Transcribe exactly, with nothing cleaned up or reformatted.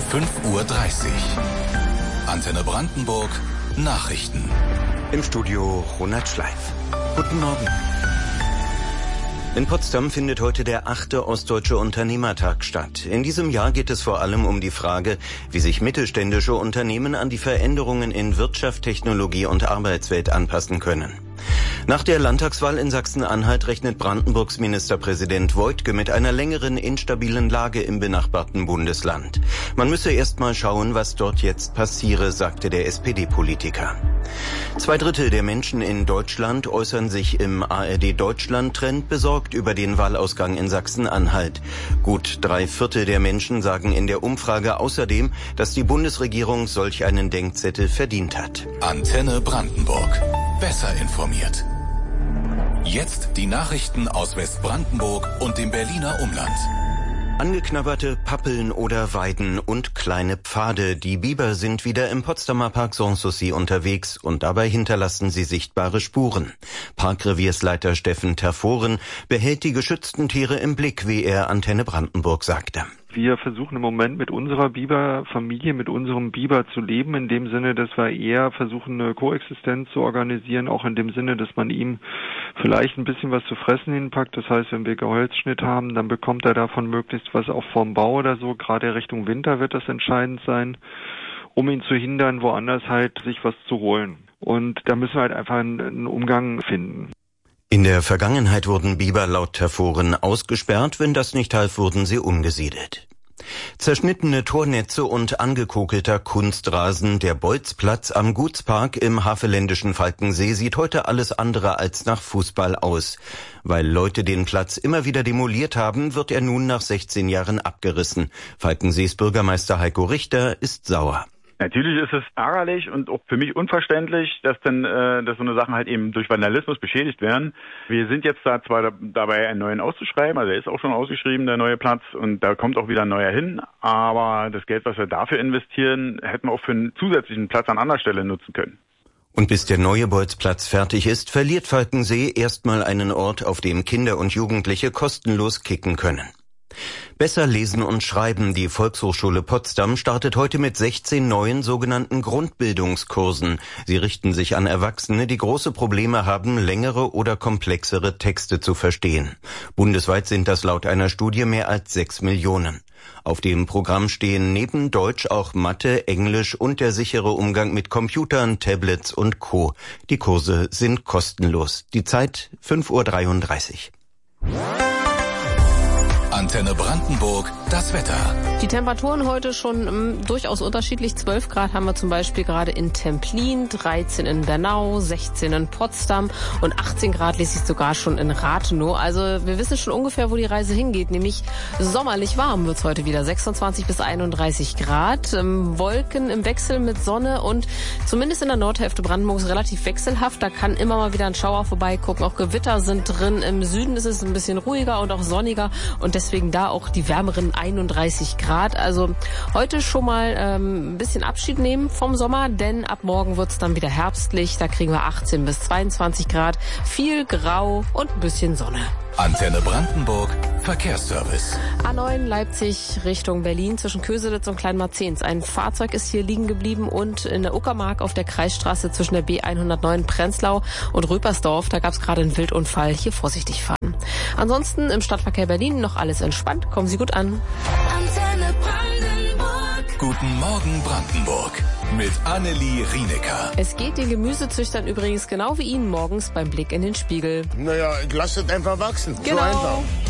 fünf Uhr dreißig. Antenne Brandenburg Nachrichten. Im Studio Ronald Schleif. Guten Morgen. In Potsdam findet heute der achte Ostdeutsche Unternehmertag statt. In diesem Jahr geht es vor allem um die Frage, wie sich mittelständische Unternehmen an die Veränderungen in Wirtschaft, Technologie und Arbeitswelt anpassen können. Nach der Landtagswahl in Sachsen-Anhalt rechnet Brandenburgs Ministerpräsident Woidke mit einer längeren instabilen Lage im benachbarten Bundesland. Man müsse erst mal schauen, was dort jetzt passiere, sagte der S P D-Politiker. Zwei Drittel der Menschen in Deutschland äußern sich im A R D-Deutschland-Trend besorgt über den Wahlausgang in Sachsen-Anhalt. Gut drei Viertel der Menschen sagen in der Umfrage außerdem, dass die Bundesregierung solch einen Denkzettel verdient hat. Antenne Brandenburg. Besser informiert. Jetzt die Nachrichten aus Westbrandenburg und dem Berliner Umland. Angeknabberte Pappeln oder Weiden und kleine Pfade. Die Biber sind wieder im Potsdamer Park Sanssouci unterwegs und dabei hinterlassen sie sichtbare Spuren. Parkreviersleiter Steffen Terforen behält die geschützten Tiere im Blick, wie er Antenne Brandenburg sagte. Wir versuchen im Moment mit unserer Biberfamilie, mit unserem Biber zu leben, in dem Sinne, dass wir eher versuchen, eine Koexistenz zu organisieren, auch in dem Sinne, dass man ihm vielleicht ein bisschen was zu fressen hinpackt. Das heißt, wenn wir Geholzschnitt haben, dann bekommt er davon möglichst was auch vom Bau oder so. Gerade Richtung Winter wird das entscheidend sein, um ihn zu hindern, woanders halt sich was zu holen. Und da müssen wir halt einfach einen Umgang finden. In der Vergangenheit wurden Biber laut Terforen ausgesperrt, wenn das nicht half, wurden sie umgesiedelt. Zerschnittene Tornetze und angekokelter Kunstrasen, der Bolzplatz am Gutspark im havelländischen Falkensee sieht heute alles andere als nach Fußball aus. Weil Leute den Platz immer wieder demoliert haben, wird er nun nach sechzehn Jahren abgerissen. Falkensees Bürgermeister Heiko Richter ist sauer. Natürlich ist es ärgerlich und auch für mich unverständlich, dass dann äh, dass so eine Sachen halt eben durch Vandalismus beschädigt werden. Wir sind jetzt da zwar dabei, einen neuen auszuschreiben, also er ist auch schon ausgeschrieben, der neue Platz, und da kommt auch wieder ein neuer hin, aber das Geld, was wir dafür investieren, hätten wir auch für einen zusätzlichen Platz an anderer Stelle nutzen können. Und bis der neue Bolzplatz fertig ist, verliert Falkensee erstmal einen Ort, auf dem Kinder und Jugendliche kostenlos kicken können. Besser lesen und schreiben. Die Volkshochschule Potsdam startet heute mit sechzehn neuen sogenannten Grundbildungskursen. Sie richten sich an Erwachsene, die große Probleme haben, längere oder komplexere Texte zu verstehen. Bundesweit sind das laut einer Studie mehr als sechs Millionen. Auf dem Programm stehen neben Deutsch auch Mathe, Englisch und der sichere Umgang mit Computern, Tablets und Co. Die Kurse sind kostenlos. Die Zeit fünf Uhr dreiunddreißig. Antenne Brandenburg, das Wetter. Die Temperaturen heute schon m, durchaus unterschiedlich. zwölf Grad haben wir zum Beispiel gerade in Templin, dreizehn in Bernau, sechzehn in Potsdam und achtzehn Grad lese ich sogar schon in Rathenow. Also wir wissen schon ungefähr, wo die Reise hingeht, nämlich sommerlich warm wird's heute wieder. sechsundzwanzig bis einunddreißig Grad, ähm, Wolken im Wechsel mit Sonne und zumindest in der Nordhälfte Brandenburgs relativ wechselhaft. Da kann immer mal wieder ein Schauer vorbeigucken. Auch Gewitter sind drin. Im Süden ist es ein bisschen ruhiger und auch sonniger und deswegen da auch die wärmeren einunddreißig Grad. Also heute schon mal ähm, ein bisschen Abschied nehmen vom Sommer, denn ab morgen wird's dann wieder herbstlich. Da kriegen wir achtzehn bis zweiundzwanzig Grad, viel Grau und ein bisschen Sonne. Antenne Brandenburg, Verkehrsservice. A neun Leipzig Richtung Berlin zwischen Köselitz und Kleinmarzens. Ein Fahrzeug ist hier liegen geblieben und in der Uckermark auf der Kreisstraße zwischen der B hundertneun Prenzlau und Röpersdorf. Da gab es gerade einen Wildunfall. Hier vorsichtig fahren. Ansonsten im Stadtverkehr Berlin noch alles entspannt. Kommen Sie gut an. Antenne Brandenburg. Guten Morgen Brandenburg. Mit Annelie Rienecker. Es geht den Gemüsezüchtern übrigens genau wie Ihnen morgens beim Blick in den Spiegel. Naja, lasst es einfach wachsen. Genau. So einfach.